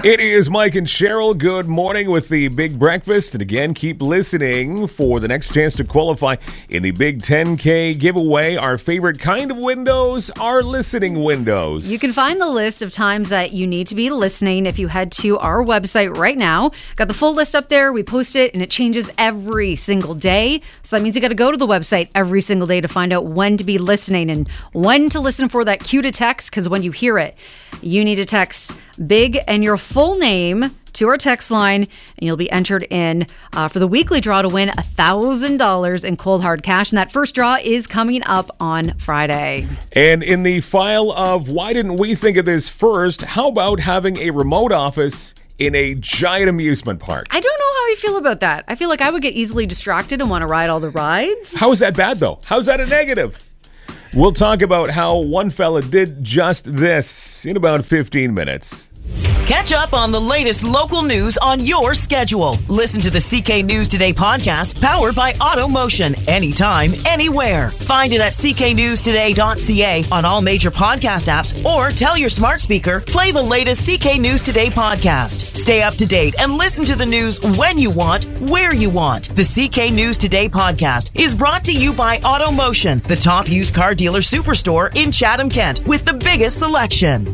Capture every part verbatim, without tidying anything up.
It is Mike and Cheryl. Good morning with the Big Breakfast. And again, keep listening for the next chance to qualify in the Big ten K giveaway. Our favorite kind of windows are listening windows. You can find the list of times that you need to be listening if you head to our website right now. Got the full list up there. We post it and it changes every single day. So that means you got to go to the website every single day to find out when to be listening and when to listen for that cue to text, because when you hear it, you need to text big and your full name to our text line, and you'll be entered in uh, for the weekly draw to win one thousand dollars in cold hard cash. And that first draw is coming up on Friday. And in the file of why didn't we think of this first, how about having a remote office in a giant amusement park? I don't know how you feel about that. I feel like I would get easily distracted and want to ride all the rides. How is that bad, though? How's that a negative? We'll talk about how one fella did just this in about fifteen minutes. Catch up on the latest local news on your schedule. Listen to the C K News Today podcast, powered by AutoMotion, anytime, anywhere. Find it at c k news today dot c a on all major podcast apps, or tell your smart speaker, play the latest C K News Today podcast. Stay up to date and listen to the news when you want, where you want. The C K News Today podcast is brought to you by AutoMotion, the top used car dealer superstore in Chatham-Kent with the biggest selection.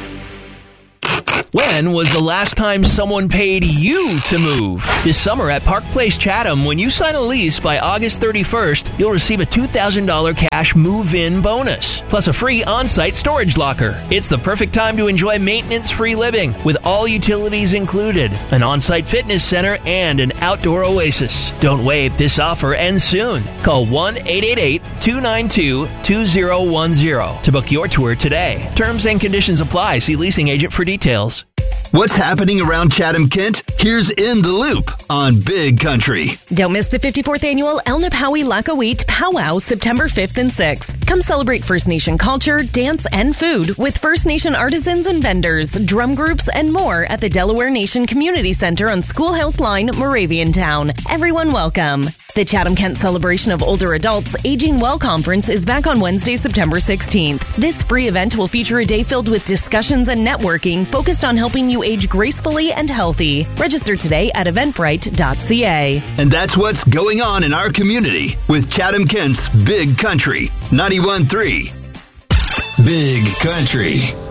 When was the last time someone paid you to move? This summer at Park Place Chatham, when you sign a lease by August thirty-first, you'll receive a two thousand dollars cash move-in bonus, plus a free on-site storage locker. It's the perfect time to enjoy maintenance-free living, with all utilities included, an on-site fitness center, and an outdoor oasis. Don't wait, this offer ends soon. Call one eight eight eight, two nine two, two zero one zero to book your tour today. Terms and conditions apply. See leasing agent for details. What's happening around Chatham-Kent? Here's In the Loop on Big Country. Don't miss the fifty-fourth Annual El Napawi Lakawit Powwow September fifth and sixth. Come celebrate First Nation culture, dance, and food with First Nation artisans and vendors, drum groups, and more at the Delaware Nation Community Center on Schoolhouse Line, Moravian Town. Everyone welcome. The Chatham-Kent Celebration of Older Adults Aging Well Conference is back on Wednesday, September sixteenth. This free event will feature a day filled with discussions and networking focused on helping you age gracefully and healthy. Register today at eventbrite dot c a. And that's what's going on in our community with Chatham-Kent's Big Country ninety-one point three. Big Country.